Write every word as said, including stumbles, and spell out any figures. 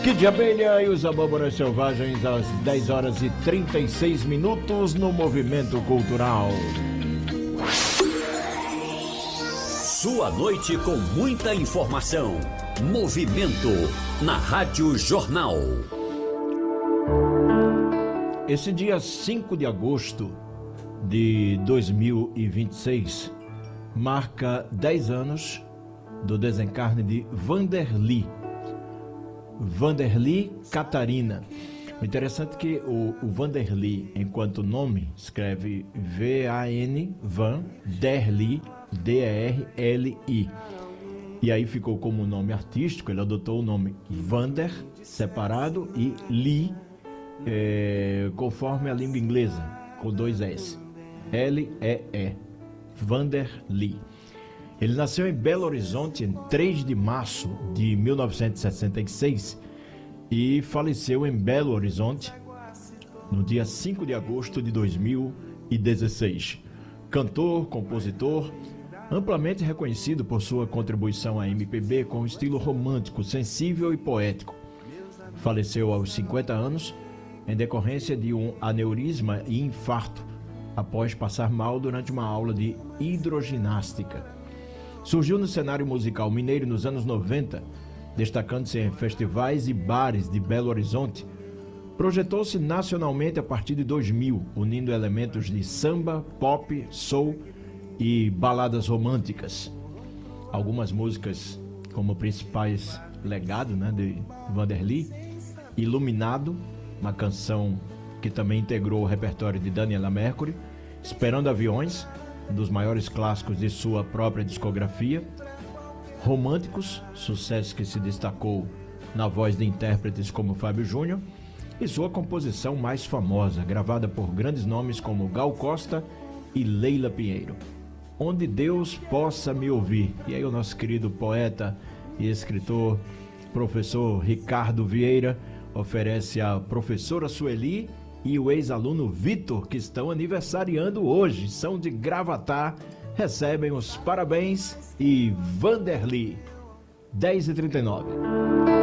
Kid de Abelha e os Abóboras Selvagens às dez horas e trinta e seis minutos no Movimento Cultural. Sua noite com muita informação. Movimento na Rádio Jornal. Esse dia cinco de agosto de dois mil e vinte e seis marca dez anos do desencarne de Vanderly. Vanderly Catarina. O interessante é que o, o Vanderly, enquanto nome, escreve V A N, Van, Derly, D E R L I. E aí ficou como nome artístico, ele adotou o nome Vander, separado, e Lee, é, conforme a língua inglesa, com dois S. L E E. Vanderly. Ele nasceu em Belo Horizonte em três de março de mil novecentos e sessenta e seis e faleceu em Belo Horizonte no dia cinco de agosto de dois mil e dezesseis. Cantor, compositor, amplamente reconhecido por sua contribuição à M P B com estilo romântico, sensível e poético. Faleceu aos cinquenta anos em decorrência de um aneurisma e infarto após passar mal durante uma aula de hidroginástica. Surgiu no cenário musical mineiro nos anos noventa, destacando-se em festivais e bares de Belo Horizonte. Projetou-se nacionalmente a partir de dois mil, unindo elementos de samba, pop, soul e baladas românticas. Algumas músicas como principais legado, né, de Vanderly: Iluminado, uma canção que também integrou o repertório de Daniela Mercury; Esperando Aviões, um dos maiores clássicos de sua própria discografia; Românticos, sucesso que se destacou na voz de intérpretes como Fábio Júnior; e sua composição mais famosa, gravada por grandes nomes como Gal Costa e Leila Pinheiro, Onde Deus Possa Me Ouvir. E aí o nosso querido poeta e escritor, professor Ricardo Vieira, oferece a professora Sueli e o ex-aluno Vitor, que estão aniversariando hoje, são de Gravatá, recebem os parabéns e Vanderly. dez e trinta e nove.